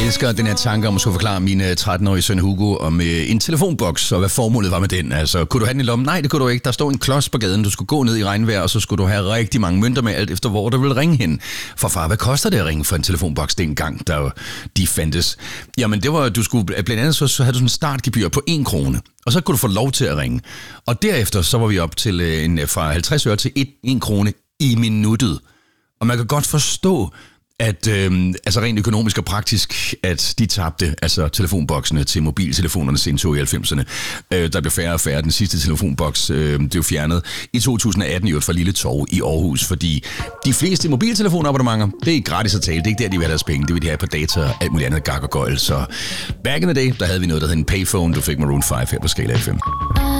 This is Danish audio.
elsker den her tanke om at skulle forklare min 13-årige søn Hugo om en telefonboks, og hvad formålet var med den. Altså, kunne du have den i lommen? Nej, det kunne du ikke. Der stod en klods på gaden, du skulle gå ned i regnvejr, og så skulle du have rigtig mange mønter med, alt efter hvor du ville ringe hen. For far, hvad koster det at ringe for en telefonboks dengang, der de fandtes? Jamen, det var, du skulle, blandt andet så havde du sådan en startgebyr på 1 krone, og så kunne du få lov til at ringe. Og derefter så var vi op til fra 50 øre til 1 krone i minuttet. Og man kan godt forstå, at altså rent økonomisk og praktisk, at de tabte altså telefonboksene til mobiltelefonernes indtog i 90'erne. Der blev færre og færre. Den sidste telefonboks blev fjernet i 2018 i øvrigt fra Lille Torv i Aarhus, fordi de fleste mobiltelefonabonnementer, det er gratis at tale. Det er ikke der, de vil have deres penge. Det vil de have på data og alt muligt andet gak og gøjl. Så back in the day, der havde vi noget, der hed en payphone. Du fik Maroon 5 her på Skala FM.